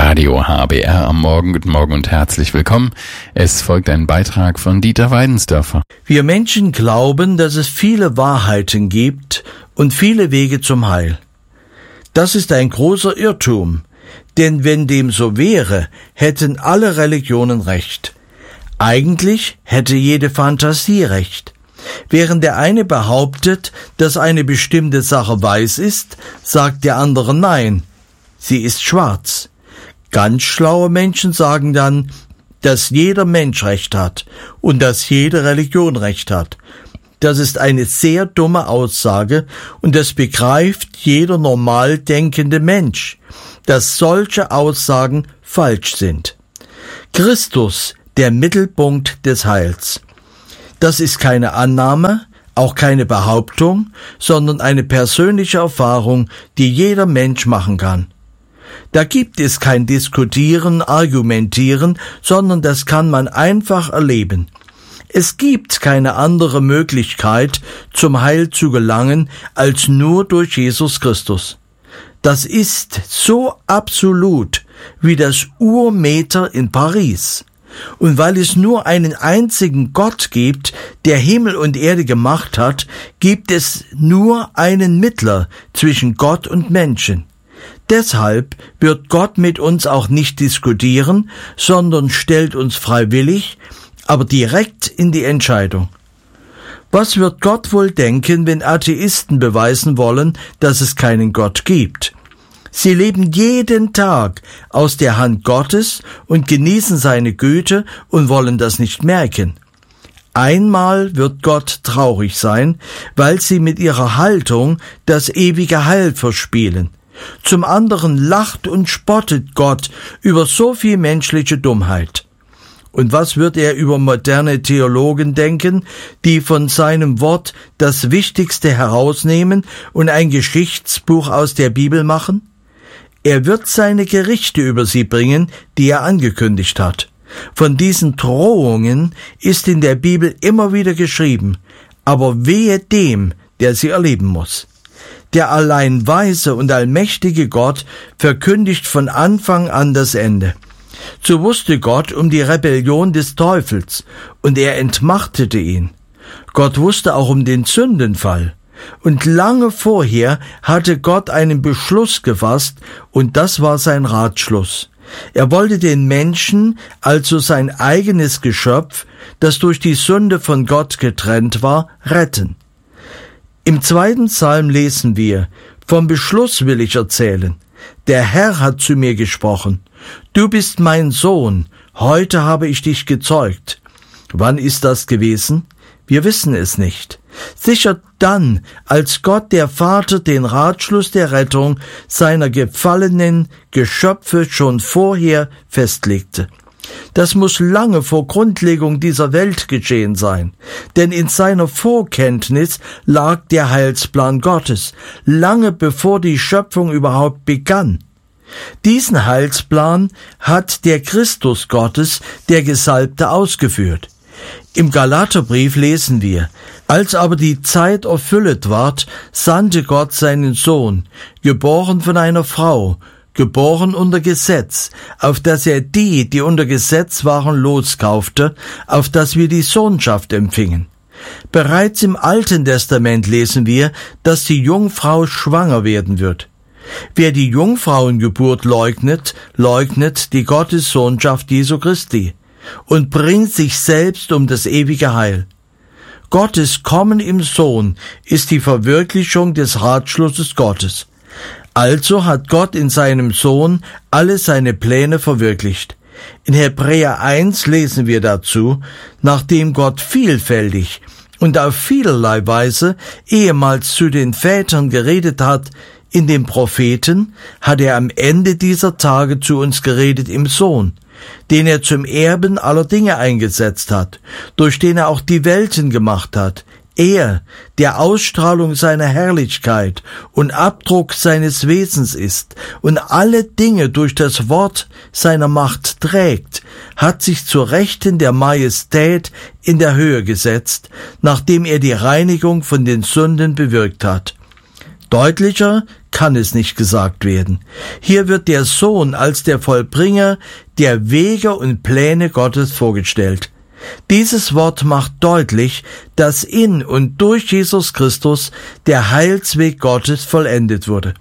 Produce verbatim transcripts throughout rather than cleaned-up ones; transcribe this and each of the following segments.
Radio H B R am Morgen. Guten Morgen und herzlich willkommen. Es folgt ein Beitrag von Dieter Weidensdörfer. Wir Menschen glauben, dass es viele Wahrheiten gibt und viele Wege zum Heil. Das ist ein großer Irrtum, denn wenn dem so wäre, hätten alle Religionen recht. Eigentlich hätte jede Fantasie recht. Während der eine behauptet, dass eine bestimmte Sache weiß ist, sagt der andere nein, sie ist schwarz. Ganz schlaue Menschen sagen dann, dass jeder Mensch Recht hat und dass jede Religion Recht hat. Das ist eine sehr dumme Aussage und das begreift jeder normal denkende Mensch, dass solche Aussagen falsch sind. Christus, der Mittelpunkt des Heils. Das ist keine Annahme, auch keine Behauptung, sondern eine persönliche Erfahrung, die jeder Mensch machen kann. Da gibt es kein Diskutieren, Argumentieren, sondern das kann man einfach erleben. Es gibt keine andere Möglichkeit, zum Heil zu gelangen, als nur durch Jesus Christus. Das ist so absolut wie das Urmeter in Paris. Und weil es nur einen einzigen Gott gibt, der Himmel und Erde gemacht hat, gibt es nur einen Mittler zwischen Gott und Menschen. Deshalb wird Gott mit uns auch nicht diskutieren, sondern stellt uns freiwillig, aber direkt in die Entscheidung. Was wird Gott wohl denken, wenn Atheisten beweisen wollen, dass es keinen Gott gibt? Sie leben jeden Tag aus der Hand Gottes und genießen seine Güte und wollen das nicht merken. Einmal wird Gott traurig sein, weil sie mit ihrer Haltung das ewige Heil verspielen. Zum anderen lacht und spottet Gott über so viel menschliche Dummheit. Und was wird er über moderne Theologen denken, die von seinem Wort das Wichtigste herausnehmen und ein Geschichtsbuch aus der Bibel machen? Er wird seine Gerichte über sie bringen, die er angekündigt hat. Von diesen Drohungen ist in der Bibel immer wieder geschrieben, aber wehe dem, der sie erleben muss. Der allein weise und allmächtige Gott verkündigt von Anfang an das Ende. So wusste Gott um die Rebellion des Teufels, und er entmachtete ihn. Gott wusste auch um den Sündenfall. Und lange vorher hatte Gott einen Beschluss gefasst, und das war sein Ratschluss. Er wollte den Menschen, also sein eigenes Geschöpf, das durch die Sünde von Gott getrennt war, retten. Im zweiten Psalm lesen wir, vom Beschluss will ich erzählen. Der Herr hat zu mir gesprochen. Du bist mein Sohn, heute habe ich dich gezeugt. Wann ist das gewesen? Wir wissen es nicht. Sicher dann, als Gott der Vater den Ratschluss der Rettung seiner gefallenen Geschöpfe schon vorher festlegte. Das muss lange vor Grundlegung dieser Welt geschehen sein, denn in seiner Vorkenntnis lag der Heilsplan Gottes, lange bevor die Schöpfung überhaupt begann. Diesen Heilsplan hat der Christus Gottes, der Gesalbte, ausgeführt. Im Galaterbrief lesen wir, als aber die Zeit erfüllet ward, sandte Gott seinen Sohn, geboren von einer Frau, geboren unter Gesetz, auf dass er die, die unter Gesetz waren, loskaufte, auf dass wir die Sohnschaft empfingen. Bereits im Alten Testament lesen wir, dass die Jungfrau schwanger werden wird. Wer die Jungfrauengeburt leugnet, leugnet die Gottessohnschaft Jesu Christi und bringt sich selbst um das ewige Heil. Gottes Kommen im Sohn ist die Verwirklichung des Ratschlusses Gottes. Also hat Gott in seinem Sohn alle seine Pläne verwirklicht. In Hebräer eins lesen wir dazu, nachdem Gott vielfältig und auf vielerlei Weise ehemals zu den Vätern geredet hat, in den Propheten, hat er am Ende dieser Tage zu uns geredet im Sohn, den er zum Erben aller Dinge eingesetzt hat, durch den er auch die Welten gemacht hat. Er, der Ausstrahlung seiner Herrlichkeit und Abdruck seines Wesens ist und alle Dinge durch das Wort seiner Macht trägt, hat sich zur Rechten der Majestät in der Höhe gesetzt, nachdem er die Reinigung von den Sünden bewirkt hat. Deutlicher kann es nicht gesagt werden. Hier wird der Sohn als der Vollbringer der Wege und Pläne Gottes vorgestellt. Dieses Wort macht deutlich, dass in und durch Jesus Christus der Heilsweg Gottes vollendet wurde.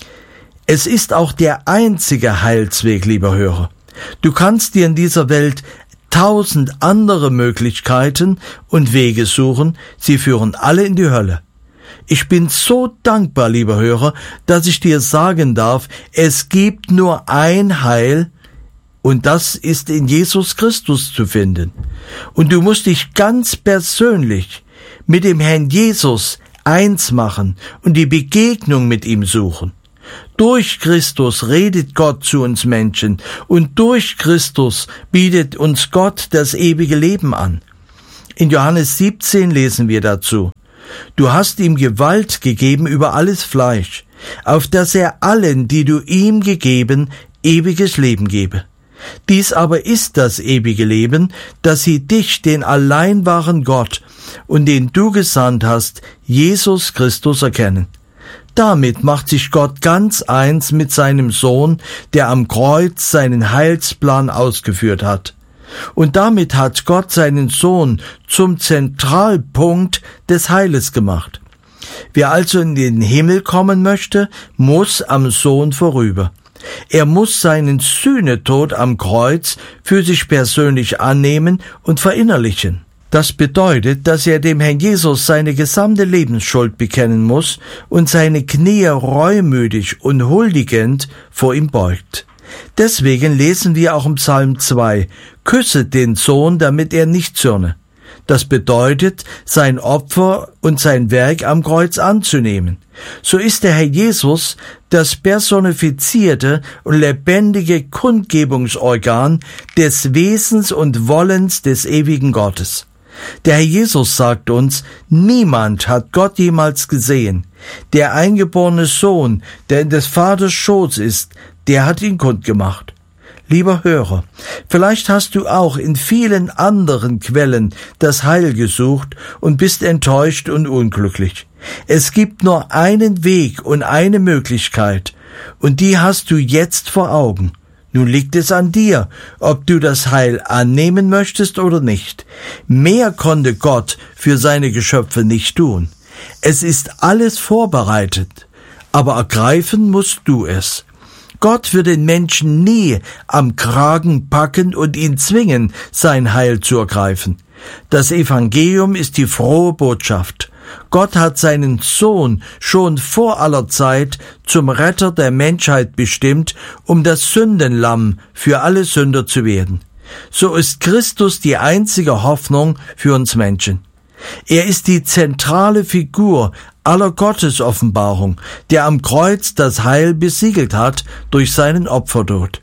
Es ist auch der einzige Heilsweg, lieber Hörer. Du kannst dir in dieser Welt tausend andere Möglichkeiten und Wege suchen, sie führen alle in die Hölle. Ich bin so dankbar, lieber Hörer, dass ich dir sagen darf, es gibt nur ein Heil, und das ist in Jesus Christus zu finden. Und du musst dich ganz persönlich mit dem Herrn Jesus eins machen und die Begegnung mit ihm suchen. Durch Christus redet Gott zu uns Menschen und durch Christus bietet uns Gott das ewige Leben an. In Johannes siebzehn lesen wir dazu: Du hast ihm Gewalt gegeben über alles Fleisch, auf dass er allen, die du ihm gegeben, ewiges Leben gebe. Dies aber ist das ewige Leben, dass sie dich, den allein wahren Gott und den du gesandt hast, Jesus Christus, erkennen. Damit macht sich Gott ganz eins mit seinem Sohn, der am Kreuz seinen Heilsplan ausgeführt hat. Und damit hat Gott seinen Sohn zum Zentralpunkt des Heiles gemacht. Wer also in den Himmel kommen möchte, muss am Sohn vorüber. Er muss seinen Sühnetod am Kreuz für sich persönlich annehmen und verinnerlichen. Das bedeutet, dass er dem Herrn Jesus seine gesamte Lebensschuld bekennen muss und seine Knie reumütig und huldigend vor ihm beugt. Deswegen lesen wir auch im Psalm zwei: Küsse den Sohn, damit er nicht zürne. Das bedeutet, sein Opfer und sein Werk am Kreuz anzunehmen. So ist der Herr Jesus das personifizierte und lebendige Kundgebungsorgan des Wesens und Wollens des ewigen Gottes. Der Herr Jesus sagt uns, niemand hat Gott jemals gesehen. Der eingeborene Sohn, der in des Vaters Schoß ist, der hat ihn kundgemacht. Lieber Hörer, vielleicht hast du auch in vielen anderen Quellen das Heil gesucht und bist enttäuscht und unglücklich. Es gibt nur einen Weg und eine Möglichkeit, und die hast du jetzt vor Augen. Nun liegt es an dir, ob du das Heil annehmen möchtest oder nicht. Mehr konnte Gott für seine Geschöpfe nicht tun. Es ist alles vorbereitet, aber ergreifen musst du es. Gott wird den Menschen nie am Kragen packen und ihn zwingen, sein Heil zu ergreifen. Das Evangelium ist die frohe Botschaft. Gott hat seinen Sohn schon vor aller Zeit zum Retter der Menschheit bestimmt, um das Sündenlamm für alle Sünder zu werden. So ist Christus die einzige Hoffnung für uns Menschen. Er ist die zentrale Figur aller Gottesoffenbarung, der am Kreuz das Heil besiegelt hat durch seinen Opfertod.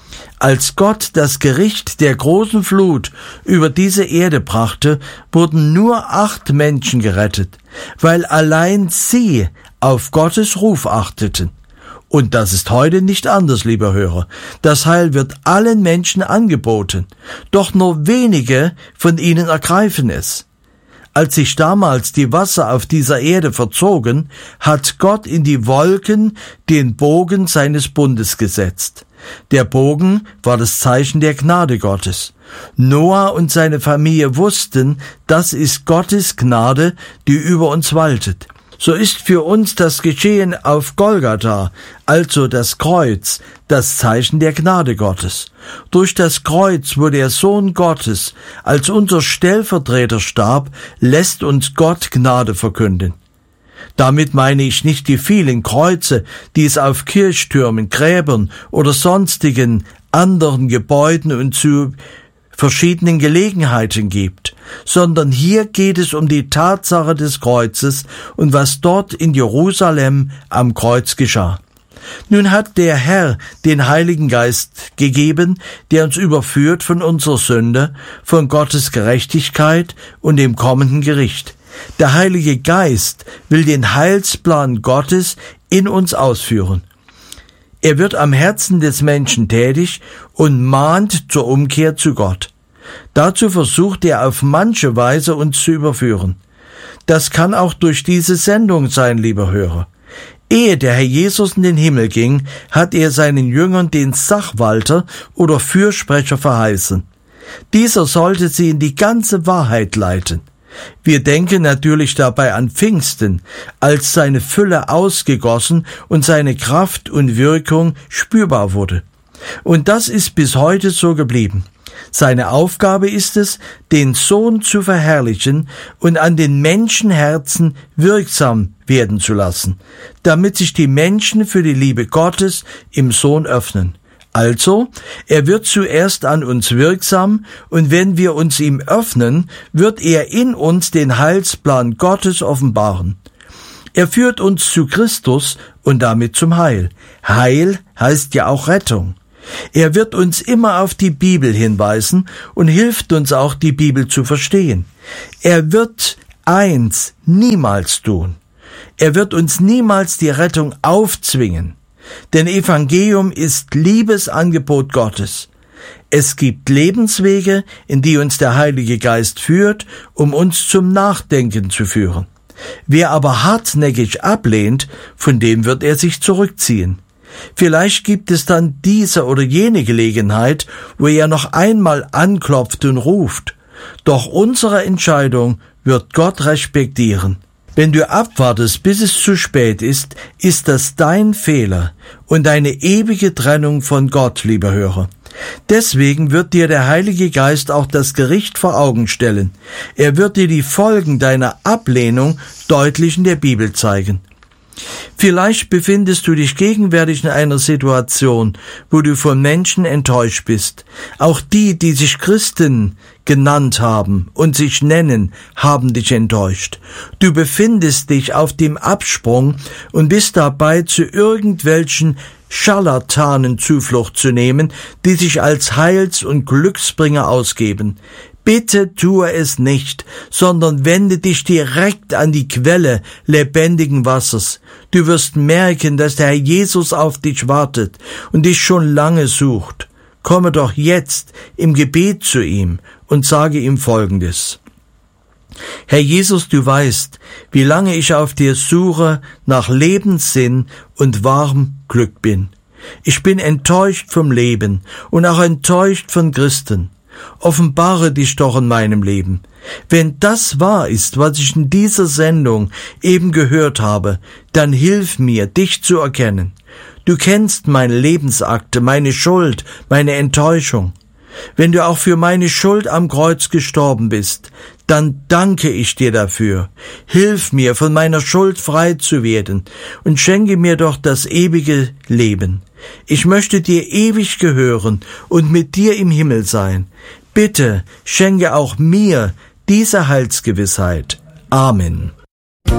Als Gott das Gericht der großen Flut über diese Erde brachte, wurden nur acht Menschen gerettet, weil allein sie auf Gottes Ruf achteten. Und das ist heute nicht anders, lieber Hörer. Das Heil wird allen Menschen angeboten, doch nur wenige von ihnen ergreifen es. Als sich damals die Wasser auf dieser Erde verzogen, hat Gott in die Wolken den Bogen seines Bundes gesetzt. Der Bogen war das Zeichen der Gnade Gottes. Noah und seine Familie wussten, das ist Gottes Gnade, die über uns waltet. So ist für uns das Geschehen auf Golgatha, also das Kreuz, das Zeichen der Gnade Gottes. Durch das Kreuz, wo der Sohn Gottes als unser Stellvertreter starb, lässt uns Gott Gnade verkünden. Damit meine ich nicht die vielen Kreuze, die es auf Kirchtürmen, Gräbern oder sonstigen anderen Gebäuden und zu verschiedenen Gelegenheiten gibt, sondern hier geht es um die Tatsache des Kreuzes und was dort in Jerusalem am Kreuz geschah. Nun hat der Herr den Heiligen Geist gegeben, der uns überführt von unserer Sünde, von Gottes Gerechtigkeit und dem kommenden Gericht. Der Heilige Geist will den Heilsplan Gottes in uns ausführen. Er wird am Herzen des Menschen tätig und mahnt zur Umkehr zu Gott. Dazu versucht er auf manche Weise uns zu überführen. Das kann auch durch diese Sendung sein, lieber Hörer. Ehe der Herr Jesus in den Himmel ging, hat er seinen Jüngern den Sachwalter oder Fürsprecher verheißen. Dieser sollte sie in die ganze Wahrheit leiten. Wir denken natürlich dabei an Pfingsten, als seine Fülle ausgegossen und seine Kraft und Wirkung spürbar wurde. Und das ist bis heute so geblieben. Seine Aufgabe ist es, den Sohn zu verherrlichen und an den Menschenherzen wirksam werden zu lassen, damit sich die Menschen für die Liebe Gottes im Sohn öffnen. Also, er wird zuerst an uns wirksam, und wenn wir uns ihm öffnen, wird er in uns den Heilsplan Gottes offenbaren. Er führt uns zu Christus und damit zum Heil. Heil heißt ja auch Rettung. Er wird uns immer auf die Bibel hinweisen und hilft uns auch, die Bibel zu verstehen. Er wird eins niemals tun. Er wird uns niemals die Rettung aufzwingen. Denn Evangelium ist Liebesangebot Gottes. Es gibt Lebenswege, in die uns der Heilige Geist führt, um uns zum Nachdenken zu führen. Wer aber hartnäckig ablehnt, von dem wird er sich zurückziehen. Vielleicht gibt es dann diese oder jene Gelegenheit, wo er noch einmal anklopft und ruft. Doch unsere Entscheidung wird Gott respektieren. Wenn du abwartest, bis es zu spät ist, ist das dein Fehler und eine ewige Trennung von Gott, lieber Hörer. Deswegen wird dir der Heilige Geist auch das Gericht vor Augen stellen. Er wird dir die Folgen deiner Ablehnung deutlich in der Bibel zeigen. Vielleicht befindest du dich gegenwärtig in einer Situation, wo du von Menschen enttäuscht bist. Auch die, die sich Christen genannt haben und sich nennen, haben dich enttäuscht. Du befindest dich auf dem Absprung und bist dabei, zu irgendwelchen Scharlatanen Zuflucht zu nehmen, die sich als Heils- und Glücksbringer ausgeben. Bitte tue es nicht, sondern wende dich direkt an die Quelle lebendigen Wassers. Du wirst merken, dass der Herr Jesus auf dich wartet und dich schon lange sucht. Komme doch jetzt im Gebet zu ihm und sage ihm Folgendes. Herr Jesus, du weißt, wie lange ich auf dir suche nach Lebenssinn und wahrem Glück bin. Ich bin enttäuscht vom Leben und auch enttäuscht von Christen. Offenbare dich doch in meinem Leben. Wenn das wahr ist, was ich in dieser Sendung eben gehört habe, dann hilf mir, dich zu erkennen. Du kennst meine Lebensakte, meine Schuld, meine Enttäuschung. Wenn du auch für meine Schuld am Kreuz gestorben bist, dann danke ich dir dafür. Hilf mir, von meiner Schuld frei zu werden und schenke mir doch das ewige Leben. Ich möchte dir ewig gehören und mit dir im Himmel sein. Bitte schenke auch mir diese Heilsgewissheit. Amen.